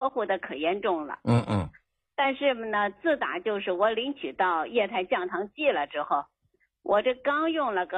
糊的可严重了。 嗯嗯。 但是呢，自打就是我领取到液态降糖剂了之后，我这刚用了个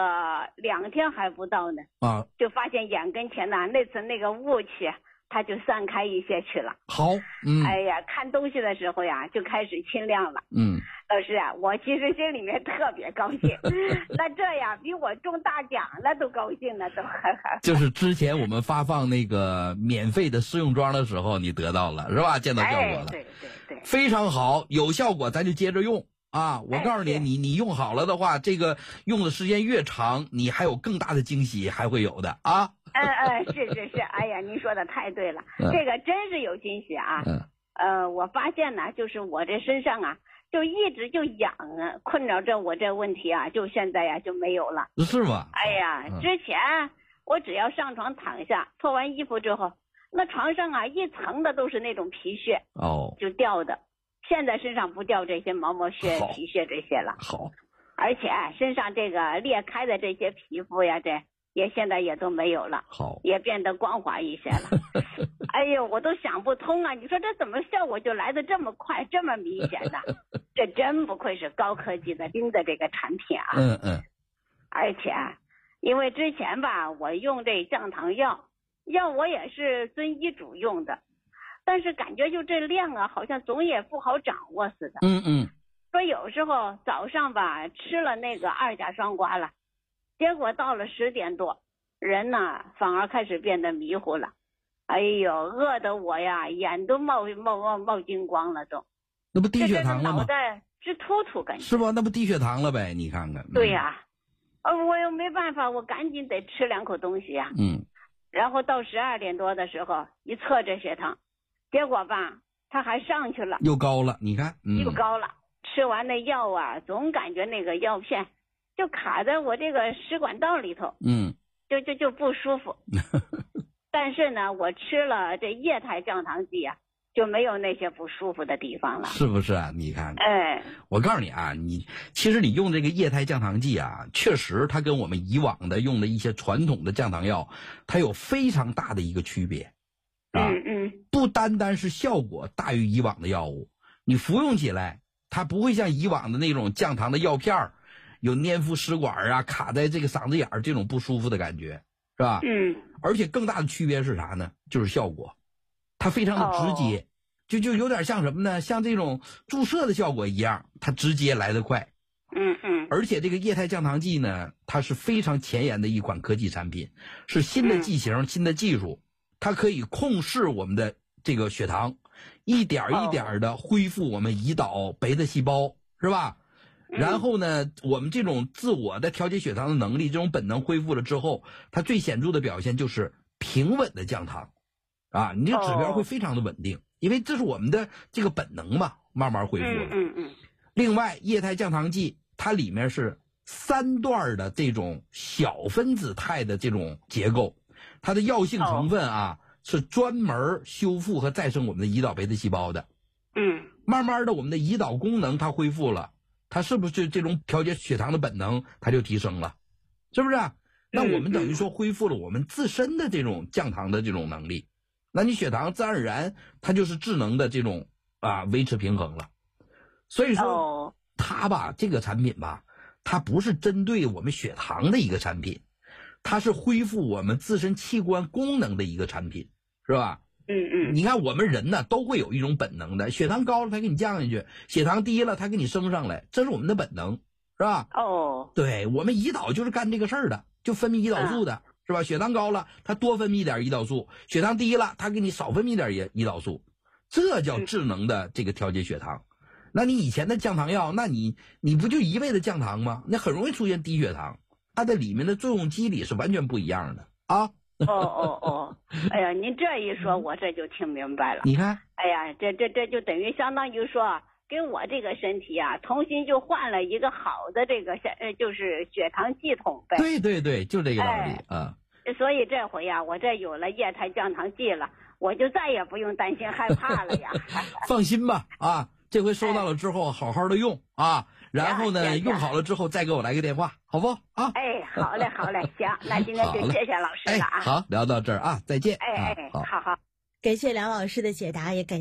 2天还不到呢，就发现眼跟前呢那层那个雾气它就散开一些去了。 好， 哎呀，看东西的时候呀就开始清亮了。老师啊，我其实心里面特别高兴，那这样比我中大奖了都高兴呢，都就是之前我们发放那个免费的试用装的时候，你得到了是吧？见到效果了， 对， 非常好，有效果咱就接着用啊！我告诉你，你用好了的话，这个用的时间越长，你还有更大的惊喜还会有的啊！ 是，哎呀，您说的太对了，这个真是有惊喜啊！我发现呢，就是我这身上啊。就一直就痒啊，困扰着我这问题啊，就现在呀就没有了。 是吗？ 哎呀，之前我只要上床躺下，脱完衣服之后，那床上啊一层的都是那种皮屑，就掉的。现在身上不掉这些毛屑、皮屑这些了。 好， 而且身上这个裂开的这些皮肤呀，这也现在也都没有了。 好， 也变得光滑一些了。哎呦，我都想不通啊！你说这怎么效果就来得这么快，这么明显呢？这真不愧是高科技的拎的这个产品啊！而且因为之前吧，我用这降糖药我也是遵医嘱用的，但是感觉就这量啊，好像总也不好掌握似的。说有时候早上吧吃了那个2甲双胍了，结果到了10点多，人呢反而开始变得迷糊了。哎呦，饿得我呀，眼都冒金光了都。 那不低血糖了吗？ 脑袋直突突感觉。 是吧？那不低血糖了呗？你看看。 对呀，我又没办法，我赶紧得吃2口东西呀。然后到12点多的时候，一测这血糖，结果吧，它还上去了， 又高了。你看， 又高了。吃完那药啊，总感觉那个药片就卡在我这个食管道里头。就不舒服。但是呢，我吃了这液态降糖剂啊，就没有那些不舒服的地方了。 是不是啊？你看，我告诉你啊，其实你用这个液态降糖剂啊，确实它跟我们以往的用的一些传统的降糖药，它有非常大的一个区别啊。不单单是效果大于以往的药物，你服用起来，它不会像以往的那种降糖的药片有粘附食管啊，卡在这个嗓子眼这种不舒服的感觉。是吧？而且更大的区别是啥呢？就是效果，它非常的直接，就有点像什么呢？像这种注射的效果一样，它直接来得快。而且这个液态降糖剂呢，它是非常前沿的一款科技产品，是新的剂型、新的技术，它可以控制我们的这个血糖，一点一点的恢复我们胰岛贝塔细胞，是吧？然后呢，我们这种自我的调节血糖的能力，这种本能恢复了之后，它最显著的表现就是平稳的降糖，啊，你这指标会非常的稳定，因为这是我们的这个本能嘛，慢慢恢复了。另外，液态降糖剂它里面是3段的这种小分子态的这种结构，它的药性成分啊是专门修复和再生我们的胰岛贝塔细胞的。慢慢的，我们的胰岛功能它恢复了。它是不是这种调节血糖的本能它就提升了，是不是？那我们等于说恢复了我们自身的这种降糖的这种能力，那你血糖自然而然它就是智能的这种维持平衡了。所以说它吧，这个产品吧，它不是针对我们血糖的一个产品，它是恢复我们自身器官功能的一个产品，是吧？你看我们人呢都会有一种本能的，血糖高了它给你降下去，血糖低了它给你升上来，这是我们的本能，是吧？对，我们胰岛就是干这个事儿的，就分泌胰岛素的，是吧？血糖高了它多分泌点胰岛素，血糖低了它给你少分泌点胰岛素，这叫智能的这个调节血糖。那你以前的降糖药，那你不就一味的降糖吗？那很容易出现低血糖，它的里面的作用机理是完全不一样的啊。 哎呀，您这一说，我这就听明白了。 你看， 哎呀，这就等于相当于说，给我这个身体啊，重新就换了一个好的这个就是血糖系统呗。 对，就这个道理啊。 所以这回呀，我这有了液态降糖剂了，我就再也不用担心害怕了呀。 放心吧啊，这回收到了之后，好好的用啊。然后呢，用好了之后再给我来个电话，好不啊？ 好嘞，行，那今天就谢谢老师了啊。 好，聊到这儿啊，再见。 好， 感谢梁老师的解答，也感谢